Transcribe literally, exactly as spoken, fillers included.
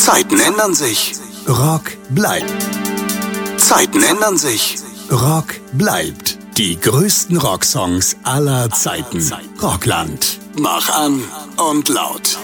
Zeiten ändern sich. Rock bleibt. Zeiten ändern sich. Rock bleibt. Die größten Rocksongs aller Zeiten. Rockland. Mach an und laut.